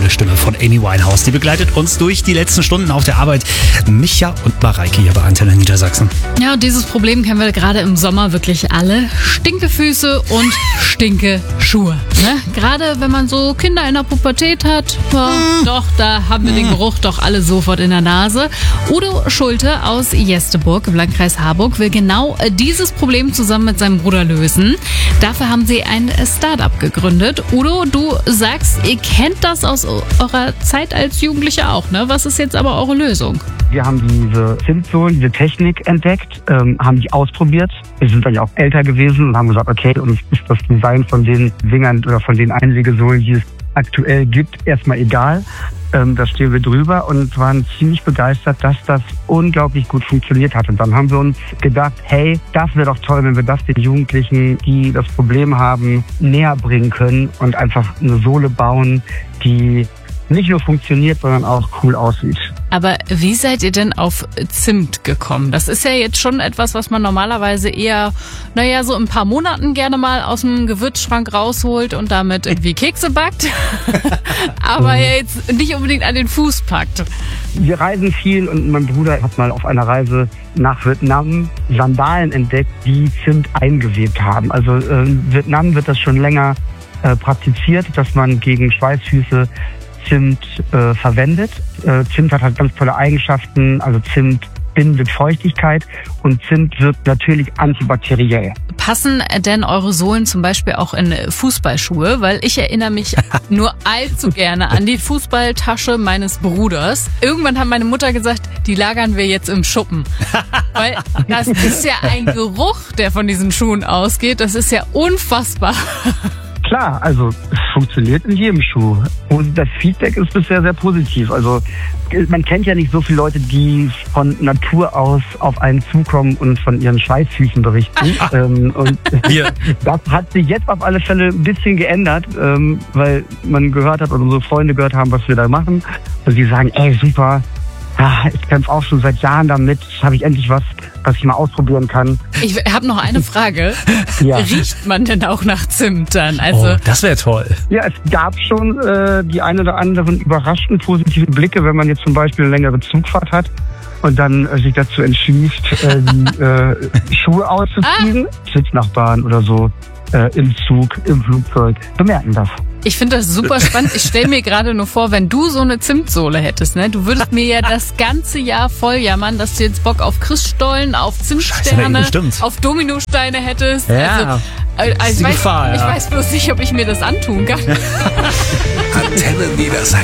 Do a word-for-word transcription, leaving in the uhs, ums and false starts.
wundervolle Stimme von Amy Winehouse. Die begleitet uns durch die letzten Stunden auf der Arbeit. Micha und Mareike hier bei Antenne Niedersachsen. Ja, und dieses Problem kennen wir gerade im Sommer wirklich alle. Stinkefüße und Stinkeschuhe. Ne? Gerade wenn man so Kinder in der Pubertät hat, ja, mm. doch, da haben wir den Geruch doch alle sofort in der Nase. Udo Schulte aus Jesteburg im Landkreis Harburg will genau dieses Problem zusammen mit seinem Bruder lösen. Dafür haben sie ein Start-up gegründet. Udo, du sagst, ihr kennt das aus eurer Zeit als Jugendliche auch, ne? Was ist jetzt aber eure Lösung? Wir haben diese Zimtsohlen, diese Technik entdeckt, ähm, haben die ausprobiert. Wir sind dann ja auch älter gewesen und haben gesagt, okay, uns ist das Design von den Dingern oder von den Einlegesohlen, die es aktuell gibt, erstmal egal. Ähm, da stehen wir drüber und waren ziemlich begeistert, dass das unglaublich gut funktioniert hat. Und dann haben wir uns gedacht, hey, das wäre doch toll, wenn wir das den Jugendlichen, die das Problem haben, näher bringen können und einfach eine Sohle bauen, die nicht nur funktioniert, sondern auch cool aussieht. Aber wie seid ihr denn auf Zimt gekommen? Das ist ja jetzt schon etwas, was man normalerweise eher, naja, so in ein paar Monaten gerne mal aus dem Gewürzschrank rausholt und damit irgendwie Kekse backt, aber ja jetzt nicht unbedingt an den Fuß packt. Wir reisen viel und mein Bruder hat mal auf einer Reise nach Vietnam Sandalen entdeckt, die Zimt eingewebt haben. Also äh, in Vietnam wird das schon länger äh, praktiziert, dass man gegen Schweißfüße Zimt äh, verwendet. Äh, Zimt hat halt ganz tolle Eigenschaften, also Zimt bindet Feuchtigkeit und Zimt wirkt natürlich antibakteriell. Passen denn eure Sohlen zum Beispiel auch in Fußballschuhe? Weil ich erinnere mich nur allzu gerne an die Fußballtasche meines Bruders. Irgendwann hat meine Mutter gesagt, die lagern wir jetzt im Schuppen. Weil das ist ja ein Geruch, der von diesen Schuhen ausgeht. Das ist ja unfassbar. Klar, also es funktioniert in jedem Schuh. Und das Feedback ist bisher sehr positiv. Also man kennt ja nicht so viele Leute, die von Natur aus auf einen zukommen und von ihren Schweißfüßen berichten. ähm, und Wir. Das hat sich jetzt auf alle Fälle ein bisschen geändert, ähm, weil man gehört hat oder unsere Freunde gehört haben, was wir da machen. Und die sagen, ey, super, ah, ich kämpfe auch schon seit Jahren damit, habe ich endlich was, was ich mal ausprobieren kann. Ich habe noch eine Frage. Ja. Riecht man denn auch nach Zimt dann? Also oh, das wäre toll. Ja, es gab schon äh, die ein oder anderen überraschend positive Blicke, wenn man jetzt zum Beispiel eine längere Zugfahrt hat und dann äh, sich dazu entschließt, äh, die äh, Schuhe auszuziehen. Ah. Sitznachbarn oder so äh, im Zug, im Flugzeug bemerken das. Ich finde das super spannend. Ich stelle mir gerade nur vor, wenn du so eine Zimtsohle hättest, ne? Du würdest mir ja das ganze Jahr voll jammern, dass du jetzt Bock auf Christstollen, auf Zimtsterne, Scheiße, auf Dominosteine hättest. Ja, also, also ich, weiß, Gefahr, ja. ich weiß bloß nicht, ob ich mir das antun kann. Antenne Niedersachsen.